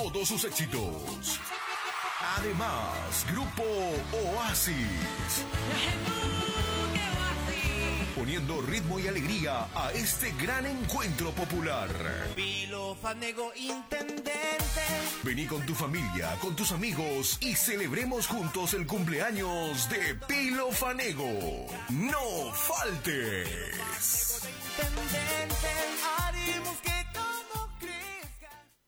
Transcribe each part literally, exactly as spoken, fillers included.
todos sus éxitos. Además, Grupo Oasis, poniendo ritmo y alegría a este gran encuentro popular. Pilo Fanego, intendente. Vení con tu familia, con tus amigos y celebremos juntos el cumpleaños de Pilo Fanego. ¡No faltes! Intendente, haremos que todo crezca.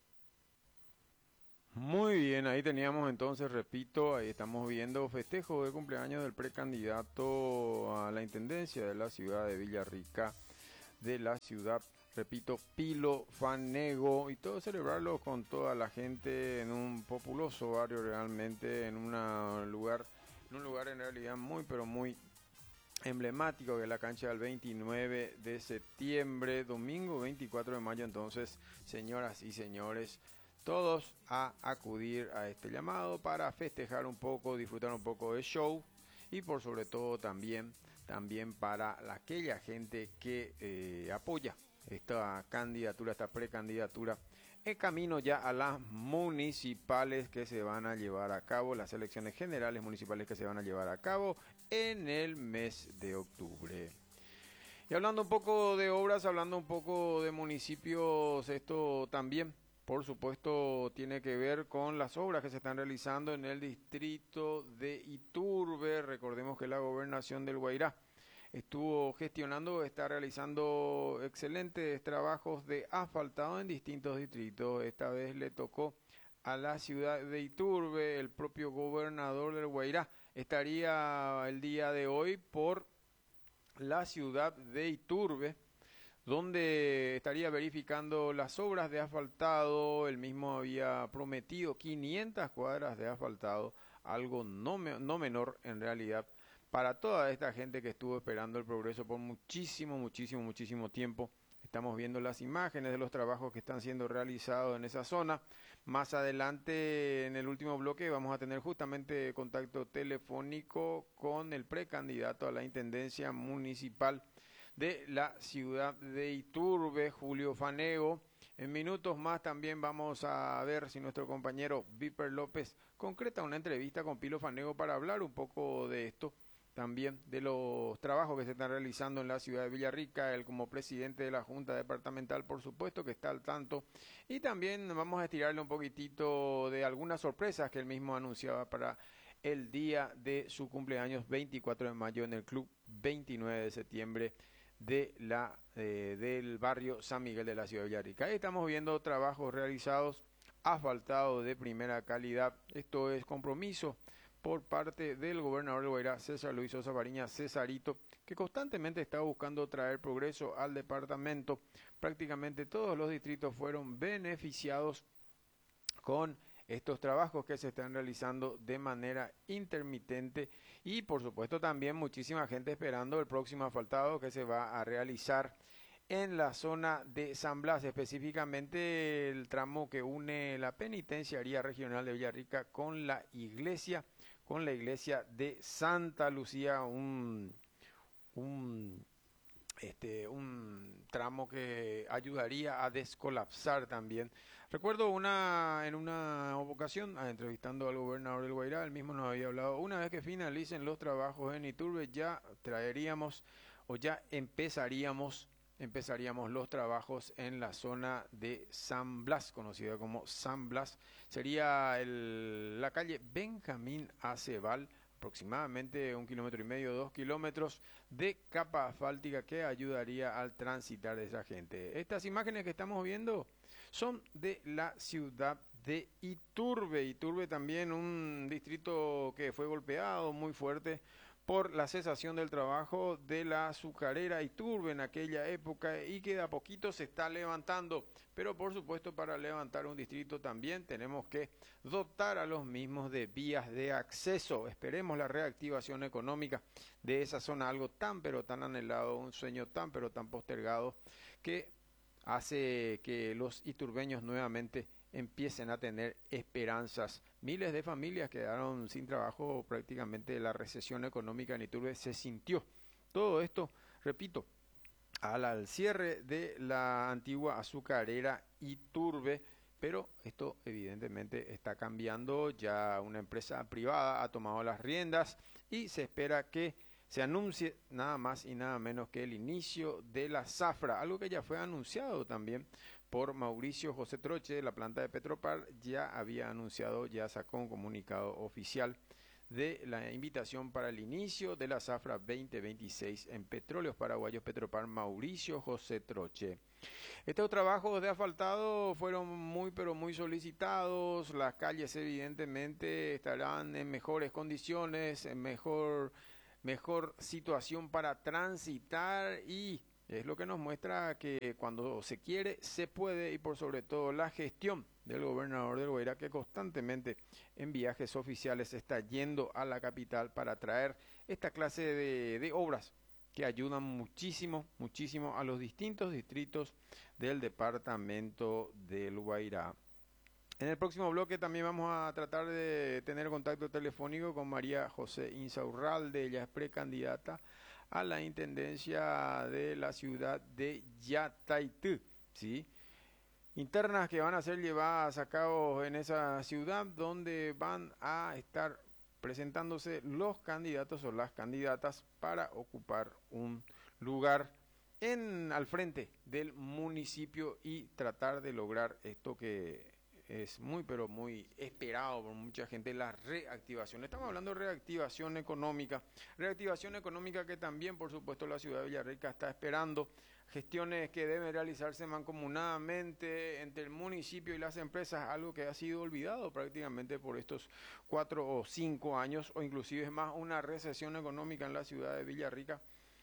Muy bien, ahí teníamos entonces, repito, ahí estamos viendo festejo de cumpleaños del precandidato a la intendencia de la ciudad de Villarrica, de la ciudad, repito, Pilo Fanego, y todo celebrarlo con toda la gente en un populoso barrio, realmente en una lugar, en un lugar en realidad muy pero muy emblemático, que es la cancha del veintinueve de septiembre, domingo veinticuatro de mayo. Entonces, señoras y señores, todos a acudir a este llamado para festejar un poco, disfrutar un poco del show y por sobre todo también, también para la, aquella gente que eh, apoya esta candidatura, esta precandidatura, en camino ya a las municipales que se van a llevar a cabo, las elecciones generales municipales que se van a llevar a cabo en el mes de octubre. Y hablando un poco de obras, hablando un poco de municipios, esto también, por supuesto, tiene que ver con las obras que se están realizando en el distrito de Iturbe. Recordemos que la gobernación del Guairá estuvo gestionando, está realizando excelentes trabajos de asfaltado en distintos distritos. Esta vez le tocó a la ciudad de Iturbe. El propio gobernador del Guairá estaría el día de hoy por la ciudad de Iturbe, donde estaría verificando las obras de asfaltado. Él mismo había prometido quinientas cuadras de asfaltado, algo no, me, no menor en realidad, para toda esta gente que estuvo esperando el progreso por muchísimo, muchísimo, muchísimo tiempo. Estamos viendo las imágenes de los trabajos que están siendo realizados en esa zona. Más adelante, en el último bloque, vamos a tener justamente contacto telefónico con el precandidato a la intendencia municipal de la ciudad de Iturbe, Julio Fanego. En minutos más también vamos a ver si nuestro compañero Viper López concreta una entrevista con Pilo Fanego para hablar un poco de esto, también de los trabajos que se están realizando en la ciudad de Villarrica. Él, como presidente de la Junta Departamental, por supuesto que está al tanto, y también vamos a estirarle un poquitito de algunas sorpresas que él mismo anunciaba para el día de su cumpleaños veinticuatro de mayo en el club veintinueve de septiembre de la eh, del barrio San Miguel de la ciudad de Villarrica. Ahí estamos viendo trabajos realizados, asfaltados de primera calidad. Esto es compromiso por parte del gobernador de Guairá, César Luis Sosa Bariña, Cesarito, que constantemente está buscando traer progreso al departamento. Prácticamente todos los distritos fueron beneficiados con estos trabajos que se están realizando de manera intermitente, y por supuesto también muchísima gente esperando el próximo asfaltado que se va a realizar en la zona de San Blas, específicamente el tramo que une la penitenciaría regional de Villarrica con la iglesia, con la iglesia de Santa Lucía, un, un Este, un tramo que ayudaría a descolapsar también. Recuerdo una en una ocasión, ah, entrevistando al gobernador del Guairá, él mismo nos había hablado, una vez que finalicen los trabajos en Iturbe, ya traeríamos o ya empezaríamos empezaríamos los trabajos en la zona de San Blas, conocida como San Blas. Sería el, la calle Benjamín Acebal, aproximadamente un kilómetro y medio, dos kilómetros de capa asfáltica que ayudaría al transitar de esa gente. Estas imágenes que estamos viendo son de la ciudad de Iturbe. Iturbe también un distrito que fue golpeado muy fuerte por la cesación del trabajo de la azucarera Iturbe en aquella época, y que de a poquito se está levantando. Pero por supuesto, para levantar un distrito también tenemos que dotar a los mismos de vías de acceso. Esperemos la reactivación económica de esa zona, algo tan pero tan anhelado, un sueño tan pero tan postergado, que hace que los iturbeños nuevamente empiecen a tener esperanzas. Miles de familias quedaron sin trabajo, prácticamente la recesión económica en Iturbe se sintió. Todo esto, repito, al, al cierre de la antigua azucarera Iturbe, pero esto evidentemente está cambiando, ya una empresa privada ha tomado las riendas y se espera que se anuncie nada más y nada menos que el inicio de la zafra, algo que ya fue anunciado también por Mauricio José Troche de la planta de Petropar, ya había anunciado, ya sacó un comunicado oficial de la invitación para el inicio de la zafra veinte veintiséis en Petróleos Paraguayos Petropar Mauricio José Troche. Estos trabajos de asfaltado fueron muy pero muy solicitados, las calles evidentemente estarán en mejores condiciones, en mejor, mejor situación para transitar y es lo que nos muestra que cuando se quiere, se puede y por sobre todo la gestión del gobernador del Guairá que constantemente en viajes oficiales está yendo a la capital para traer esta clase de, de obras que ayudan muchísimo, muchísimo a los distintos distritos del departamento del Guairá. En el próximo bloque también vamos a tratar de tener contacto telefónico con María José Insaurralde, ella es precandidata a la intendencia de la ciudad de Yataití, ¿sí? Internas que van a ser llevadas a cabo en esa ciudad donde van a estar presentándose los candidatos o las candidatas para ocupar un lugar en al frente del municipio y tratar de lograr esto que es muy pero muy esperado por mucha gente, la reactivación. Estamos hablando de reactivación económica, reactivación económica que también por supuesto la ciudad de Villarrica está esperando, gestiones que deben realizarse mancomunadamente entre el municipio y las empresas, algo que ha sido olvidado prácticamente por estos cuatro o cinco años o inclusive es más una recesión económica en la ciudad de Villarrica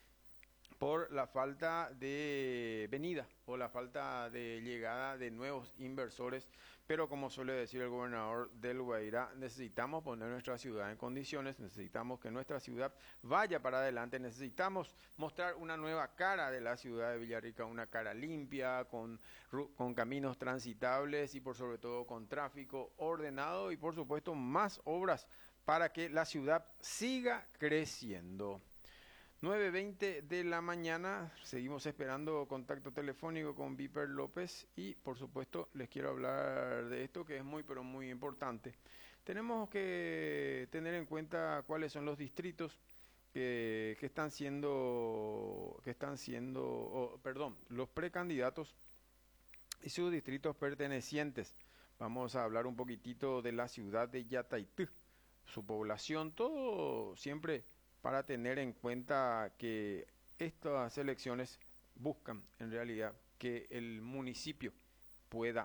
por la falta de venida o la falta de llegada de nuevos inversores, pero como suele decir el gobernador del Guairá, necesitamos poner nuestra ciudad en condiciones, necesitamos que nuestra ciudad vaya para adelante, necesitamos mostrar una nueva cara de la ciudad de Villarrica, una cara limpia, con, con caminos transitables y por sobre todo con tráfico ordenado y por supuesto más obras para que la ciudad siga creciendo. nueve veinte de la mañana, seguimos esperando contacto telefónico con Viper López y por supuesto les quiero hablar de esto que es muy pero muy importante. Tenemos que tener en cuenta cuáles son los distritos que, que están siendo, que están siendo, oh, perdón, los precandidatos y sus distritos pertenecientes. Vamos a hablar un poquitito de la ciudad de Yataití, su población, todo siempre para tener en cuenta que estas elecciones buscan en realidad que el municipio pueda,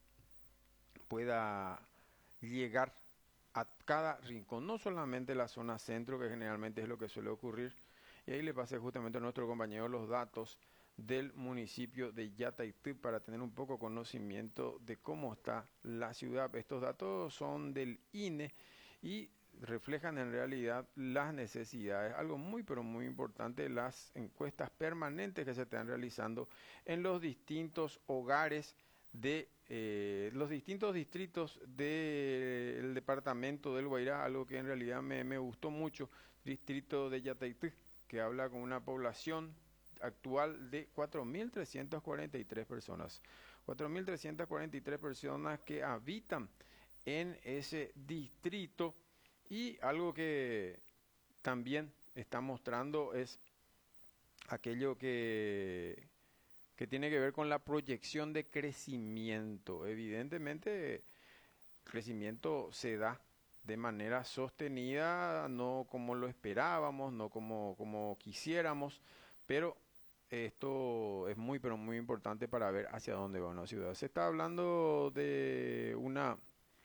pueda llegar a cada rincón, no solamente la zona centro, que generalmente es lo que suele ocurrir, y ahí le pasé justamente a nuestro compañero los datos del municipio de Yataití para tener un poco conocimiento de cómo está la ciudad. Estos datos son del I N E y reflejan en realidad las necesidades, algo muy pero muy importante, las encuestas permanentes que se están realizando en los distintos hogares de eh, los distintos distritos del departamento del Guairá, algo que en realidad me, me gustó mucho, distrito de Yataití, que habla con una población actual de cuatro mil trescientas cuarenta y tres personas, cuatro mil trescientas cuarenta y tres personas que habitan en ese distrito. Y algo que también está mostrando es aquello que, que tiene que ver con la proyección de crecimiento. Evidentemente, el crecimiento se da de manera sostenida, no como lo esperábamos, no como, como quisiéramos, pero esto es muy, pero muy importante para ver hacia dónde va una ciudad. Se está hablando de una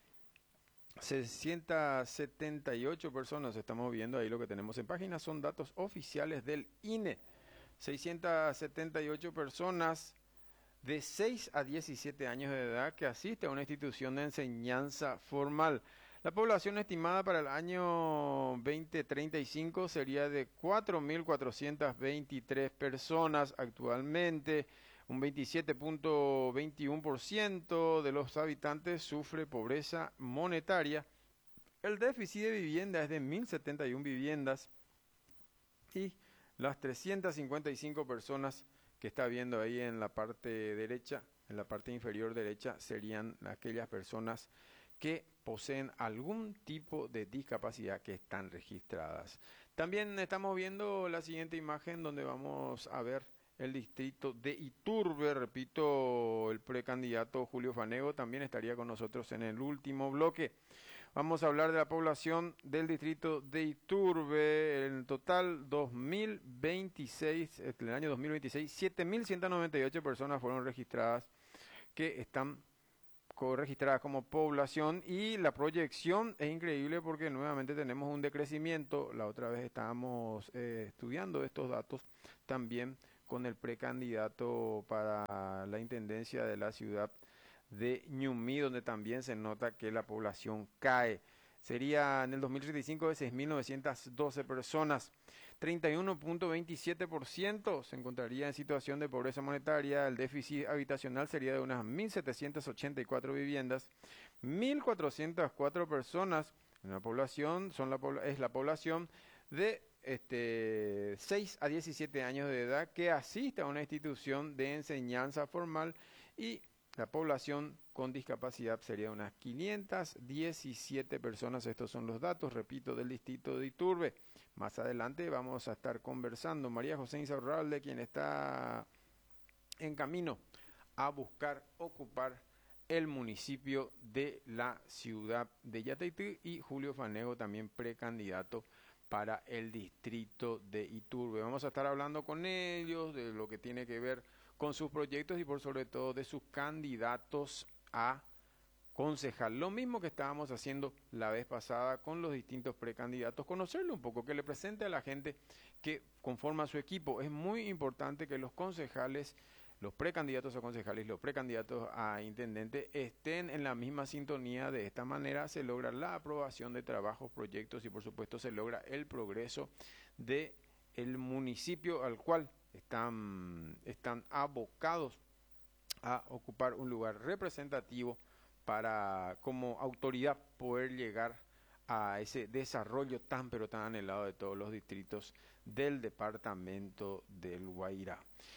seiscientas setenta y ocho personas, estamos viendo ahí lo que tenemos en página, son datos oficiales del I N E. seiscientas setenta y ocho personas de seis a diecisiete años de edad que asiste a una institución de enseñanza formal. La población estimada para el año veinte treinta y cinco sería de cuatro mil cuatrocientas veintitrés personas actualmente. Un veintisiete punto veintiuno por ciento de los habitantes sufre pobreza monetaria. El déficit de vivienda es de mil setenta y una viviendas. Y las trescientas cincuenta y cinco personas que está viendo ahí en la parte derecha, en la parte inferior derecha serían aquellas personas que poseen algún tipo de discapacidad que están registradas. También estamos viendo la siguiente imagen donde vamos a ver el distrito de Iturbe. Repito, el precandidato Julio Fanego también estaría con nosotros en el último bloque. Vamos a hablar de la población del distrito de Iturbe. En total, dos mil veintiséis, en el año dos mil veintiséis, siete mil ciento noventa y ocho personas fueron registradas que están registradas como población, y la proyección es increíble porque nuevamente tenemos un decrecimiento. La otra vez estábamos eh, estudiando estos datos también con el precandidato para la intendencia de la ciudad de Ñumí, donde también se nota que la población cae. Sería en el dos mil treinta y cinco de seis mil novecientas doce personas. treinta y uno punto veintisiete por ciento se encontraría en situación de pobreza monetaria. El déficit habitacional sería de unas mil setecientas ochenta y cuatro viviendas. mil cuatrocientas cuatro personas en la población son la, es la población de este, seis a diecisiete años de edad que asiste a una institución de enseñanza formal, y la población con discapacidad sería unas quinientas diecisiete personas. Estos son los datos, repito, del distrito de Iturbe. Más adelante vamos a estar conversando. María José Insaurralde, quien está en camino a buscar ocupar el municipio de la ciudad de Yataití, y Julio Fanego también precandidato para el distrito de Iturbe. Vamos a estar hablando con ellos de lo que tiene que ver con sus proyectos y por sobre todo de sus candidatos a concejal. Lo mismo que estábamos haciendo la vez pasada con los distintos precandidatos, conocerle un poco, que le presente a la gente que conforma su equipo. Es muy importante que los concejales, los precandidatos a concejales y los precandidatos a intendente estén en la misma sintonía. De esta manera se logra la aprobación de trabajos, proyectos y por supuesto se logra el progreso de el municipio al cual están, están abocados a ocupar un lugar representativo para como autoridad poder llegar a ese desarrollo tan pero tan anhelado de todos los distritos del departamento del Guairá.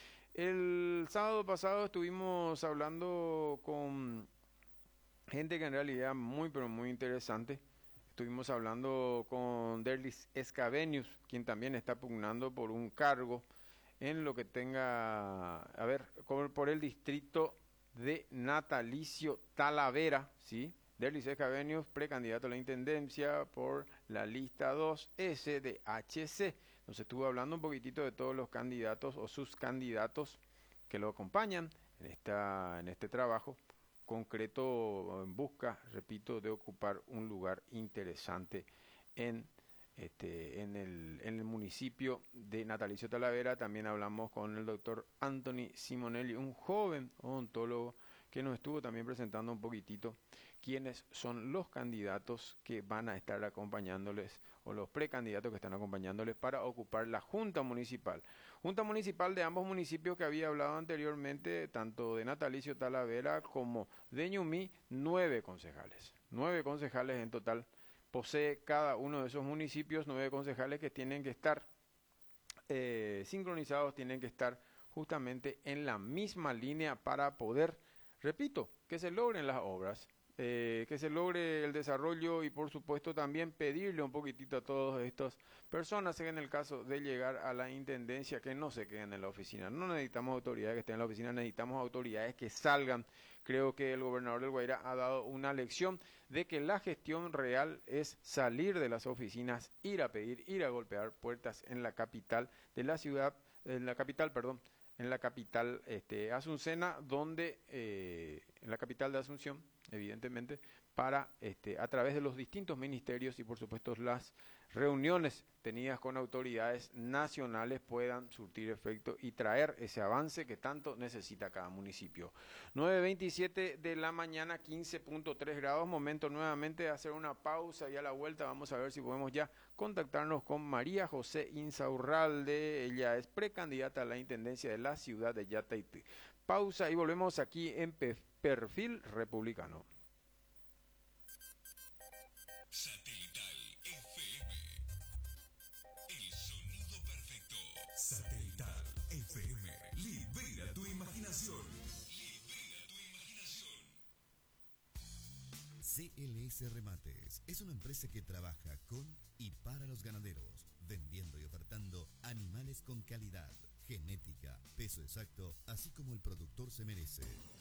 El sábado pasado estuvimos hablando con gente que en realidad muy pero muy interesante. Estuvimos hablando con Derlis Escavenius, quien también está pugnando por un cargo en lo que tenga, a ver, por el distrito de Natalicio Talavera, ¿sí? Derlis Escavenius, precandidato a la intendencia por la lista dos S de H C. Nos estuvo hablando un poquitito de todos los candidatos o sus candidatos que lo acompañan en, esta, en este trabajo concreto en busca, repito, de ocupar un lugar interesante en Este, en, el, en el municipio de Natalicio Talavera. También hablamos con el doctor Anthony Simonelli, un joven odontólogo que nos estuvo también presentando un poquitito quiénes son los candidatos que van a estar acompañándoles o los precandidatos que están acompañándoles para ocupar la Junta Municipal. Junta Municipal de ambos municipios que había hablado anteriormente, tanto de Natalicio Talavera como de Ñumí, nueve concejales. Nueve concejales en total posee cada uno de esos municipios, nueve concejales que tienen que estar eh, sincronizados, tienen que estar justamente en la misma línea para poder, repito, que se logren las obras, eh, que se logre el desarrollo y por supuesto también pedirle un poquitito a todas estas personas, en el caso de llegar a la intendencia, que no se queden en la oficina. No necesitamos autoridades que estén en la oficina, necesitamos autoridades que salgan. Creo que el gobernador del Guairá ha dado una lección de que la gestión real es salir de las oficinas, ir a pedir, ir a golpear puertas en la capital de la ciudad, en la capital, perdón, en la capital este, Asuncena, donde, eh, en la capital de Asunción, evidentemente, para, este, a través de los distintos ministerios y por supuesto las reuniones tenidas con autoridades nacionales puedan surtir efecto y traer ese avance que tanto necesita cada municipio. nueve veintisiete de la mañana, quince punto tres grados, momento nuevamente de hacer una pausa y a la vuelta vamos a ver si podemos ya contactarnos con María José Insaurralde. Ella es precandidata a la intendencia de la ciudad de Yataití. Pausa y volvemos aquí en Perfil Republicano. Satelital F M. El sonido perfecto. Satelital F M. Libera tu imaginación. Libera tu C L S Remates es una empresa que trabaja con y para los ganaderos, vendiendo y ofertando animales con calidad, genética, peso exacto, así como el productor se merece.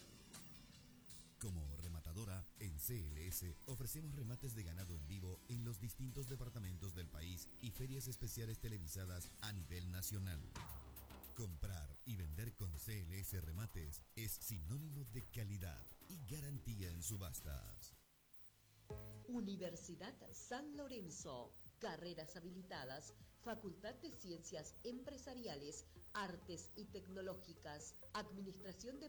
Como rematadora, en C L S ofrecemos remates de ganado en vivo en los distintos departamentos del país y ferias especiales televisadas a nivel nacional. Comprar y vender con C L S Remates es sinónimo de calidad y garantía en subastas. Universidad San Lorenzo. Carreras habilitadas. Facultad de Ciencias Empresariales, Artes y Tecnológicas. Administración de